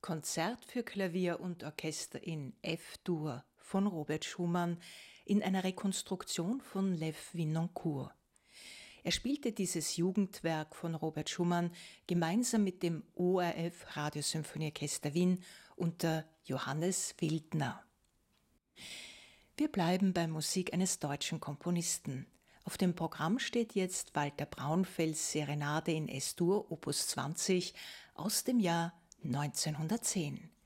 Konzert für Klavier und Orchester in F-Dur von Robert Schumann in einer Rekonstruktion von Lev Vinancourt. Er spielte dieses Jugendwerk von Robert Schumann gemeinsam mit dem ORF Radiosymphonieorchester Wien unter Johannes Wildner. Wir bleiben bei Musik eines deutschen Komponisten. Auf dem Programm steht jetzt Walter Braunfels Serenade in S-Dur, Opus 20 aus dem Jahr 1910.